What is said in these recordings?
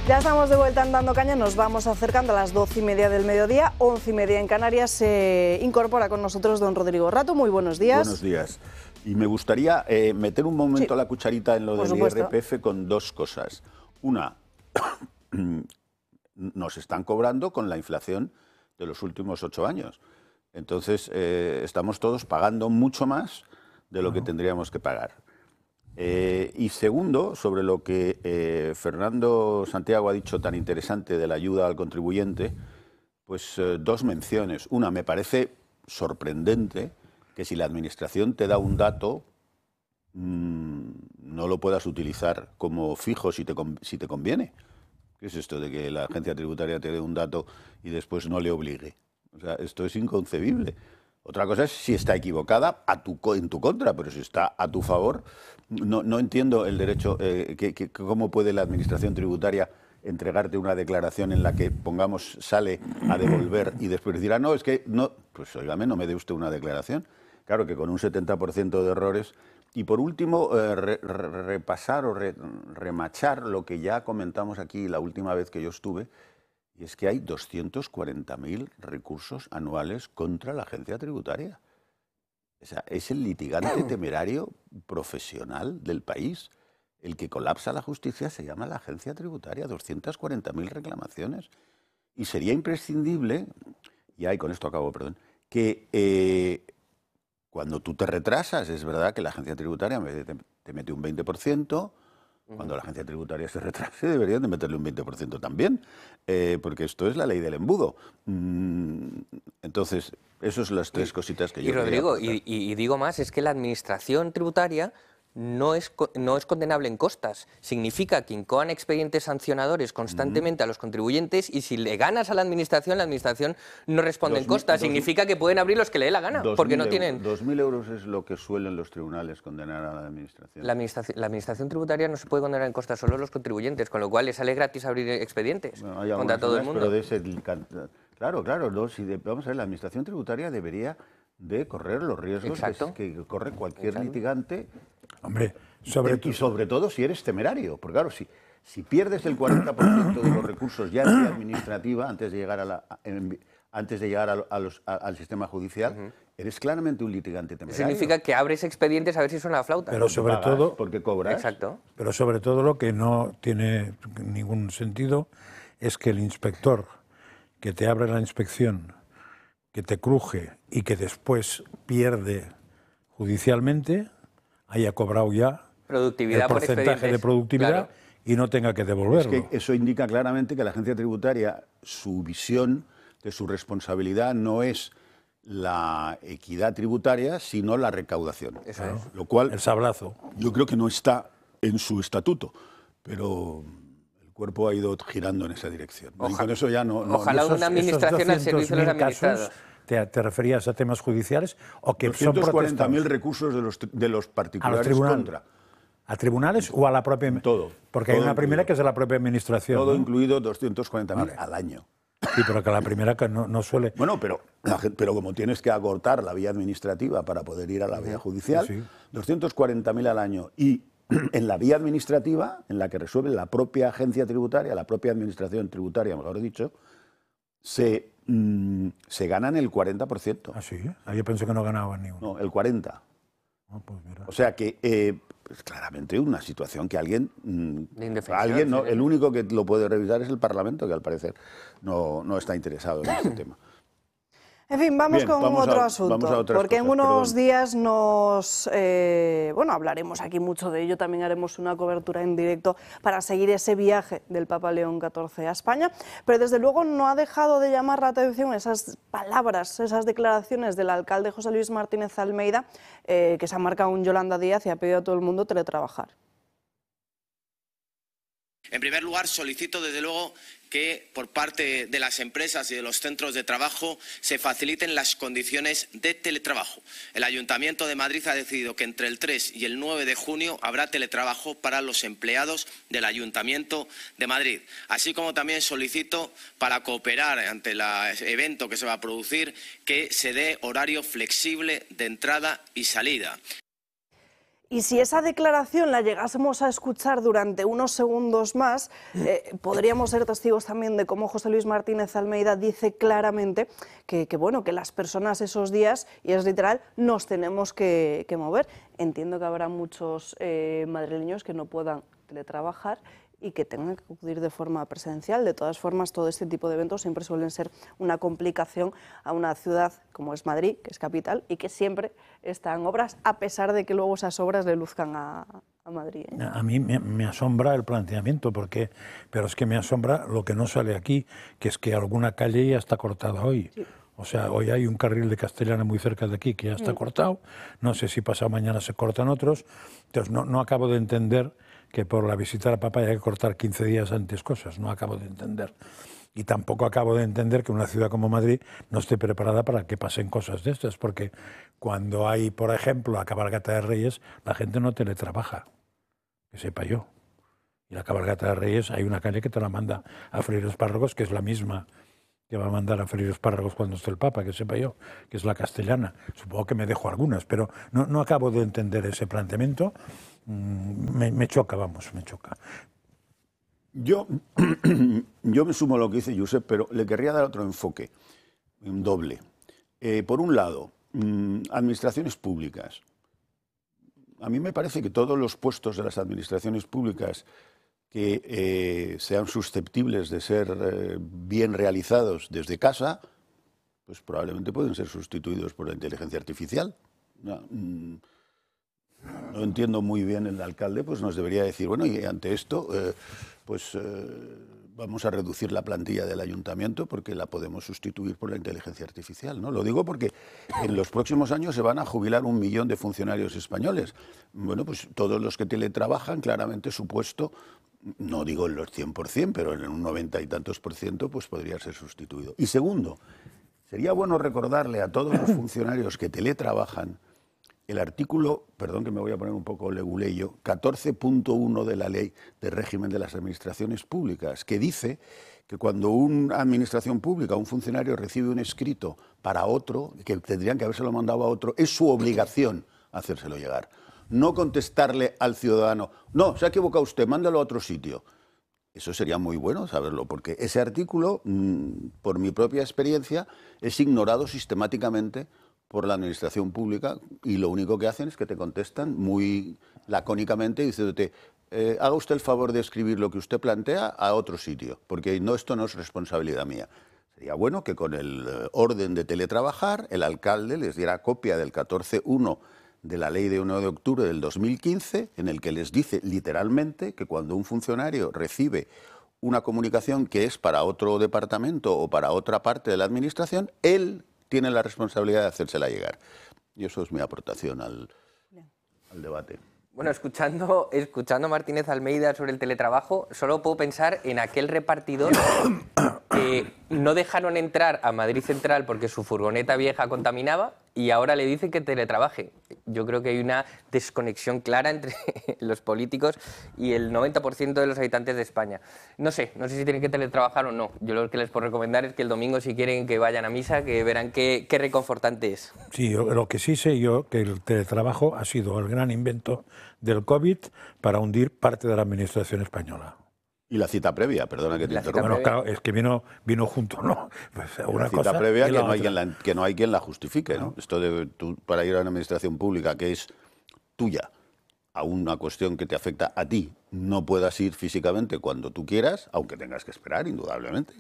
Ya estamos de vuelta en Dando Caña, nos vamos acercando a las 12:30 del mediodía, 11:30 en Canarias. Se incorpora con nosotros don Rodrigo Rato. Muy buenos días. Buenos días. Y me gustaría meter un momento la cucharita en lo del IRPF con dos cosas. Una, nos están cobrando con la inflación de los últimos 8 años. Entonces, estamos todos pagando mucho más de lo que tendríamos que pagar. Y segundo, sobre lo que Fernando Santiago ha dicho tan interesante de la ayuda al contribuyente, pues dos menciones. Una, me parece sorprendente que si la Administración te da un dato, no lo puedas utilizar como fijo si te conviene. ¿Qué es esto de que la agencia tributaria te dé un dato y después no le obligue? O sea, esto es inconcebible. Otra cosa es si está equivocada en tu contra, pero si está a tu favor, no entiendo el derecho, cómo puede la Administración tributaria entregarte una declaración en la que, pongamos, sale a devolver y después dirá, no, es que no, pues óigame, no me dé usted una declaración. Claro que con un 70% de errores. Y por último, repasar o remachar lo que ya comentamos aquí la última vez que yo estuve, y es que hay 240.000 recursos anuales contra la agencia tributaria. O sea, es el litigante temerario profesional del país. El que colapsa la justicia se llama la agencia tributaria, 240.000 reclamaciones. Y sería imprescindible, y con esto acabo, perdón, que cuando tú te retrasas, es verdad que la agencia tributaria te mete un 20%, cuando la agencia tributaria se retrase deberían de meterle un 20% también, porque esto es la ley del embudo. Entonces, esas son las tres cositas que yo quería Rodrigo, aportar. y digo más, es que la Administración tributaria no es condenable en costas. Significa que incoan expedientes sancionadores constantemente a los contribuyentes y si le ganas a la Administración no responde en costas. Significa que pueden abrir los que le dé la gana, porque no tienen... 2.000 euros es lo que suelen los tribunales condenar a la Administración. La Administración tributaria no se puede condenar en costas, solo los contribuyentes, con lo cual le sale gratis abrir expedientes contra todo el mundo. Pero de ese, claro, no, vamos a ver, la Administración tributaria debería de correr los riesgos que corre cualquier litigante. Hombre, y sobre todo si eres temerario, porque claro, si pierdes el 40% de los recursos ya en vía administrativa antes de llegar al sistema judicial, eres claramente un litigante temerario. Significa que abres expedientes a ver si suena la flauta. Pero sobre todo, porque cobras. Exacto. Pero sobre todo lo que no tiene ningún sentido es que el inspector que te abre la inspección, que te cruje y que después pierde judicialmente, haya cobrado ya productividad el porcentaje de productividad y no tenga que devolverlo. Es que eso indica claramente que la agencia tributaria, su visión de su responsabilidad no es la equidad tributaria, sino la recaudación. Eso es. Lo cual, el sablazo. Yo creo que no está en su estatuto, pero el cuerpo ha ido girando en esa dirección. Y con eso ya ojalá una administración al servicio de los administrados. ¿Te referías a temas judiciales o que son 240.000 recursos de los particulares contra? ¿A tribunales o a la propia? Todo. Porque hay una primera que es de la propia administración. Todo incluido 240.000 al año. Sí, pero que la primera que no suele... Bueno, pero como tienes que acortar la vía administrativa para poder ir a la vía judicial, 240.000 al año. Y en la vía administrativa, en la que resuelve la propia agencia tributaria, la propia administración tributaria, mejor dicho, se ganan el 40%. ¿Ah, sí? Yo pensé que no ganaban ni uno. No, el 40%. Pues mira. O sea que es claramente una situación que alguien el único que lo puede revisar es el Parlamento, que al parecer no está interesado en este tema. En fin, vamos con otro asunto, porque en unos días hablaremos aquí mucho de ello, también haremos una cobertura en directo para seguir ese viaje del Papa León XIV a España, pero desde luego no ha dejado de llamar la atención esas palabras, esas declaraciones del alcalde José Luis Martínez Almeida, que se ha marcado un Yolanda Díaz y ha pedido a todo el mundo teletrabajar. En primer lugar, solicito desde luego que por parte de las empresas y de los centros de trabajo se faciliten las condiciones de teletrabajo. El Ayuntamiento de Madrid ha decidido que entre el 3 y el 9 de junio habrá teletrabajo para los empleados del Ayuntamiento de Madrid. Así como también solicito, para cooperar ante el evento que se va a producir, que se dé horario flexible de entrada y salida. Y si esa declaración la llegásemos a escuchar durante unos segundos más, podríamos ser testigos también de cómo José Luis Martínez Almeida dice claramente que las personas esos días, y es literal, nos tenemos que mover. Entiendo que habrá muchos madrileños que no puedan teletrabajar y que tengan que acudir de forma presencial. De todas formas, todo este tipo de eventos siempre suelen ser una complicación a una ciudad como es Madrid, que es capital, y que siempre está en obras, a pesar de que luego esas obras le luzcan a Madrid. A mí me asombra el planteamiento, pero es que me asombra lo que no sale aquí, que es que alguna calle ya está cortada hoy. Sí. O sea, hoy hay un carril de Castellana muy cerca de aquí que ya está cortado, no sé si pasado mañana se cortan otros, entonces no acabo de entender que por la visita al Papa hay que cortar 15 días antes cosas, no acabo de entender. Y tampoco acabo de entender que una ciudad como Madrid no esté preparada para que pasen cosas de estas, porque cuando hay, por ejemplo, la cabalgata de Reyes, la gente no teletrabaja, que sepa yo. Y la cabalgata de Reyes hay una calle que te la manda a freír espárragos, que es la misma que va a mandar a freír espárragos cuando esté el Papa, que sepa yo, que es la Castellana. Supongo que me dejo algunas, pero no acabo de entender ese planteamiento. Me choca, me choca. Yo me sumo a lo que dice Josep, pero le querría dar otro enfoque, un doble. Por un lado, administraciones públicas. A mí me parece que todos los puestos de las administraciones públicas que sean susceptibles de ser bien realizados desde casa, pues probablemente pueden ser sustituidos por la inteligencia artificial. No entiendo muy bien, el alcalde pues nos debería decir, bueno, y ante esto vamos a reducir la plantilla del ayuntamiento porque la podemos sustituir por la inteligencia artificial, ¿no? Lo digo porque en los próximos años se van a jubilar 1 millón de funcionarios españoles. Bueno, pues todos los que teletrabajan, claramente su puesto, no digo en los 100%, pero en un 90 y tantos %, pues podría ser sustituido. Y segundo, sería bueno recordarle a todos los funcionarios que teletrabajan el artículo, perdón que me voy a poner un poco leguleyo, 14.1 de la Ley de Régimen de las Administraciones Públicas, que dice que cuando una administración pública, un funcionario recibe un escrito para otro, que tendrían que habérselo mandado a otro, es su obligación hacérselo llegar. No contestarle al ciudadano, no, se ha equivocado usted, mándalo a otro sitio. Eso sería muy bueno saberlo, porque ese artículo, por mi propia experiencia, es ignorado sistemáticamente por la administración pública y lo único que hacen es que te contestan muy lacónicamente diciéndote haga usted el favor de escribir lo que usted plantea a otro sitio, porque esto no es responsabilidad mía. Sería bueno que con el orden de teletrabajar el alcalde les diera copia del 14.1 de la Ley de 1 de octubre del 2015, en el que les dice literalmente que cuando un funcionario recibe una comunicación que es para otro departamento o para otra parte de la administración, él tiene la responsabilidad de hacérsela llegar. Y eso es mi aportación al debate. Bueno, escuchando a Martínez Almeida sobre el teletrabajo, solo puedo pensar en aquel repartidor que no dejaron entrar a Madrid Central porque su furgoneta vieja contaminaba y ahora le dicen que teletrabaje. Yo creo que hay una desconexión clara entre los políticos y el 90% de los habitantes de España. No sé si tienen que teletrabajar o no. Yo lo que les puedo recomendar es que el domingo, si quieren, que vayan a misa, que verán qué reconfortante es. Sí, lo que sí sé yo, que el teletrabajo ha sido el gran invento del COVID para hundir parte de la administración española. Y la cita previa, perdona que te interrumpa. Bueno, claro, es que vino junto, ¿no? Pues una la cita previa que no hay quien la justifique, ¿no? Esto de tú, para ir a una administración pública que es tuya, a una cuestión que te afecta a ti, no puedas ir físicamente cuando tú quieras, aunque tengas que esperar, indudablemente.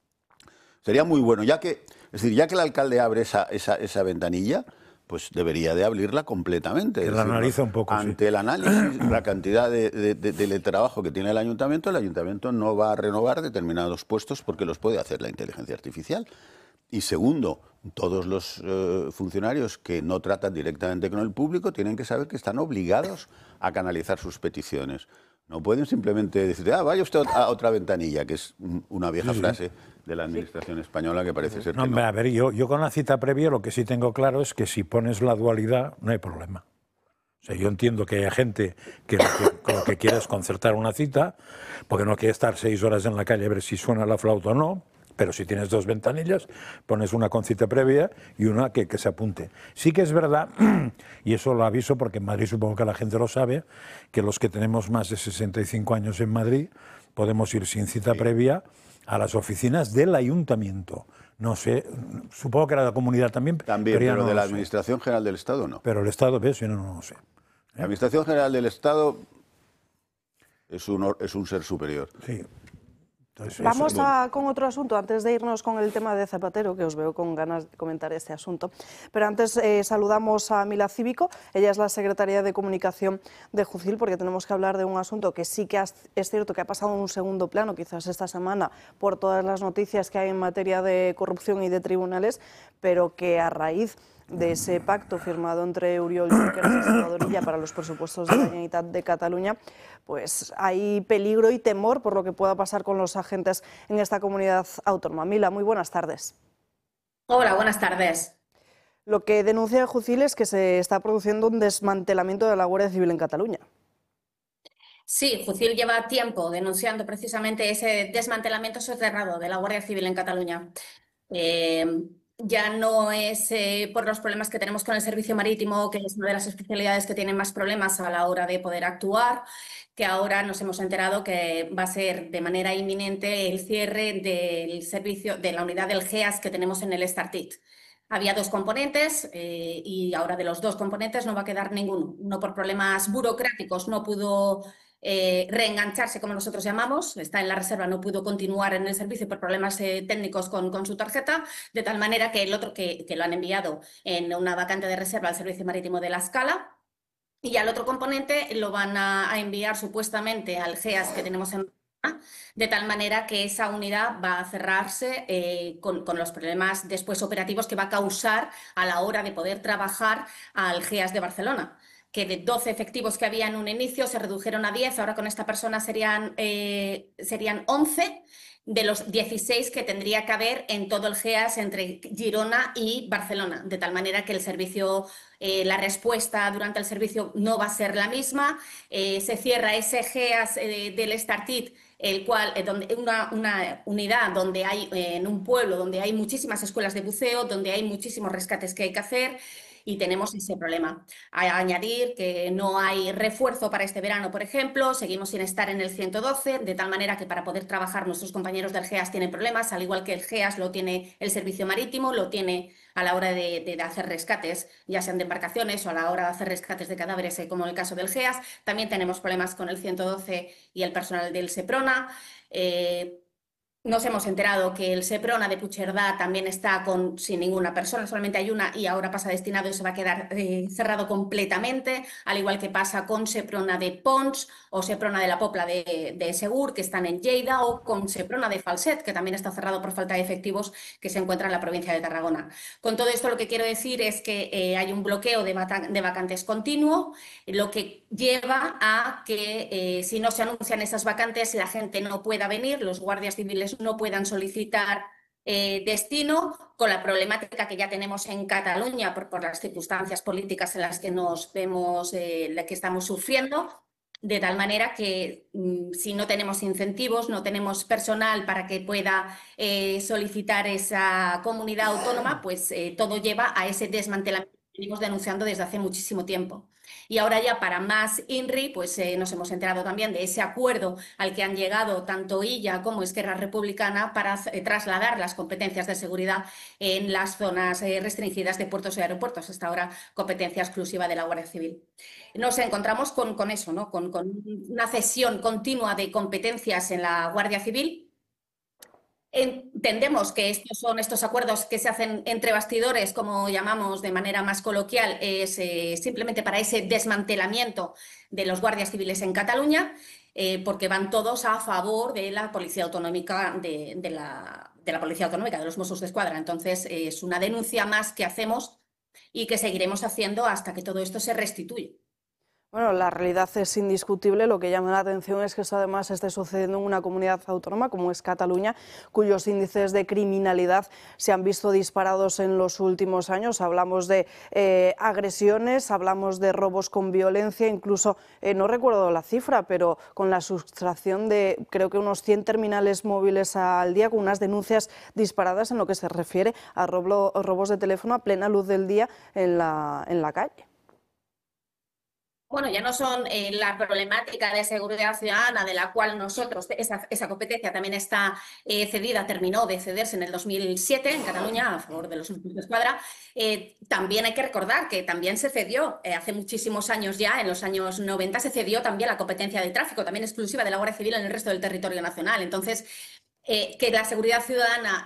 Sería muy bueno, ya que el alcalde abre esa ventanilla, pues debería de abrirla completamente. Que la analiza un poco. Ante el análisis, la cantidad de trabajo que tiene el ayuntamiento no va a renovar determinados puestos porque los puede hacer la inteligencia artificial. Y segundo, todos los funcionarios que no tratan directamente con el público tienen que saber que están obligados a canalizar sus peticiones. No pueden simplemente decir, vaya usted a otra ventanilla, que es una vieja frase de la administración española que parece ser que no. A ver, yo con la cita previa lo que sí tengo claro es que si pones la dualidad no hay problema. O sea, yo entiendo que hay gente que lo que quiere es concertar una cita, porque no quiere estar 6 horas en la calle a ver si suena la flauta o no, Pero si tienes dos ventanillas, pones una con cita previa y una que se apunte. Sí que es verdad, y eso lo aviso porque en Madrid supongo que la gente lo sabe, que los que tenemos más de 65 años en Madrid podemos ir sin cita previa a las oficinas del ayuntamiento. No sé, supongo que era de la comunidad también. También, pero, pero no de la lo sé. Administración General del Estado no. Pero el Estado, ¿ves? Yo no lo sé. La Administración General del Estado es un ser superior. Sí. Entonces, Vamos con otro asunto, antes de irnos con el tema de Zapatero, que os veo con ganas de comentar este asunto. Pero antes saludamos a Mila Cívico, ella es la secretaria de Comunicación de Jucil, porque tenemos que hablar de un asunto que sí que es cierto que ha pasado en un segundo plano, quizás esta semana, por todas las noticias que hay en materia de corrupción y de tribunales, pero que a raíz de ese pacto firmado entre Oriol Junqueras y Salvador Illa para los presupuestos de la Generalitat de Cataluña, pues hay peligro y temor por lo que pueda pasar con los agentes en esta comunidad autónoma. Mila, muy buenas tardes. Hola, buenas tardes. Lo que denuncia Jucil es que se está produciendo un desmantelamiento de la Guardia Civil en Cataluña. Sí, Jucil lleva tiempo denunciando precisamente ese desmantelamiento soterrado de la Guardia Civil en Cataluña. Ya no es por los problemas que tenemos con el servicio marítimo, que es una de las especialidades que tienen más problemas a la hora de poder actuar, que ahora nos hemos enterado que va a ser de manera inminente el cierre del servicio de la unidad del GEAS que tenemos en el Estartit. Había dos componentes y ahora de los dos componentes no va a quedar ninguno. Uno por problemas burocráticos no pudo reengancharse, como nosotros llamamos, está en la reserva, no pudo continuar en el servicio por problemas técnicos con su tarjeta, de tal manera que el otro que lo han enviado en una vacante de reserva al Servicio Marítimo de La Scala, y al otro componente lo van a enviar supuestamente al GEAS que tenemos en de tal manera que esa unidad va a cerrarse con los problemas después operativos que va a causar a la hora de poder trabajar al GEAS de Barcelona, que de 12 efectivos que había en un inicio se redujeron a 10, ahora con esta persona serían 11 de los 16 que tendría que haber en todo el GEAS entre Girona y Barcelona, de tal manera que el servicio, la respuesta durante el servicio no va a ser la misma. Se cierra ese GEAS del Estartit, el cual, una unidad donde hay, en un pueblo donde hay muchísimas escuelas de buceo, donde hay muchísimos rescates que hay que hacer, y tenemos ese problema. A añadir que no hay refuerzo para este verano, por ejemplo, seguimos sin estar en el 112, de tal manera que para poder trabajar nuestros compañeros del GEAS tienen problemas, al igual que el GEAS lo tiene el servicio marítimo, lo tiene a la hora de hacer rescates, ya sean de embarcaciones o a la hora de hacer rescates de cadáveres, como en el caso del GEAS. También tenemos problemas con el 112 y el personal del SEPRONA. Nos hemos enterado que el SEPRONA de Puigcerdá también está sin ninguna persona, solamente hay una y ahora pasa destinado y se va a quedar cerrado completamente, al igual que pasa con SEPRONA de Pons o SEPRONA de la Popla de Segur, que están en Lleida, o con SEPRONA de Falset, que también está cerrado por falta de efectivos, que se encuentra en la provincia de Tarragona. Con todo esto lo que quiero decir es que hay un bloqueo de vacantes continuo, lo que lleva a que si no se anuncian esas vacantes la gente no pueda venir, los guardias civiles no puedan solicitar destino, con la problemática que ya tenemos en Cataluña por las circunstancias políticas en las que nos vemos, la que estamos sufriendo, de tal manera que si no tenemos incentivos, no tenemos personal para que pueda solicitar esa comunidad autónoma, pues todo lleva a ese desmantelamiento que venimos denunciando desde hace muchísimo tiempo. Y ahora ya para más INRI, pues nos hemos enterado también de ese acuerdo al que han llegado tanto Illa como Esquerra Republicana para trasladar las competencias de seguridad en las zonas restringidas de puertos y aeropuertos, hasta ahora competencia exclusiva de la Guardia Civil. Nos encontramos con eso, ¿no? Con una cesión continua de competencias en la Guardia Civil. Entendemos que estos acuerdos que se hacen entre bastidores, como llamamos de manera más coloquial, es simplemente para ese desmantelamiento de los guardias civiles en Cataluña, porque van todos a favor de la Policía Autonómica, de la Policía Autonómica, de los Mossos d'Esquadra. Entonces, es una denuncia más que hacemos y que seguiremos haciendo hasta que todo esto se restituya. Bueno, la realidad es indiscutible. Lo que llama la atención es que esto además esté sucediendo en una comunidad autónoma como es Cataluña, cuyos índices de criminalidad se han visto disparados en los últimos años. Hablamos de agresiones, hablamos de robos con violencia, incluso, no recuerdo la cifra, pero con la sustracción de creo que unos 100 terminales móviles al día, con unas denuncias disparadas en lo que se refiere a robos de teléfono a plena luz del día en la calle. Bueno, ya no son la problemática de seguridad ciudadana, de la cual nosotros, esa competencia también está cedida, terminó de cederse en el 2007 en Cataluña a favor de los Mossos d'Esquadra. También hay que recordar que también se cedió hace muchísimos años ya, en los años 90, se cedió también la competencia de tráfico, también exclusiva de la Guardia Civil en el resto del territorio nacional. Entonces, que la seguridad ciudadana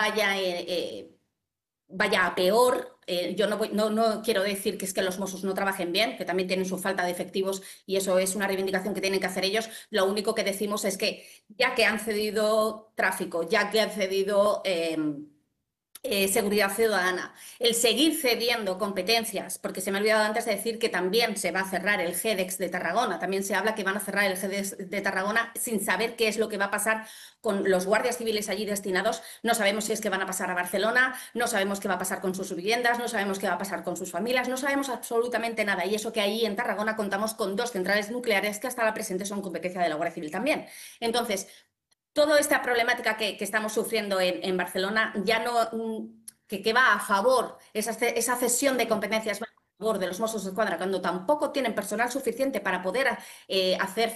vaya a peor. Yo no quiero decir que es que los Mossos no trabajen bien, que también tienen su falta de efectivos y eso es una reivindicación que tienen que hacer ellos. Lo único que decimos es que ya que han cedido tráfico, ya que han cedido seguridad ciudadana, el seguir cediendo competencias, porque se me ha olvidado antes de decir que también se va a cerrar el GEDEX de Tarragona, también se habla que van a cerrar el GEDEX de Tarragona sin saber qué es lo que va a pasar con los guardias civiles allí destinados. No sabemos si es que van a pasar a Barcelona, no sabemos qué va a pasar con sus viviendas, no sabemos qué va a pasar con sus familias, no sabemos absolutamente nada, y eso que ahí en Tarragona contamos con 2 centrales nucleares que hasta la presente son competencia de la Guardia Civil también. Entonces, toda esta problemática que estamos sufriendo en Barcelona ya no, que va a favor, esa cesión de competencias va a favor de los Mossos d'Esquadra, cuando tampoco tienen personal suficiente para poder hacer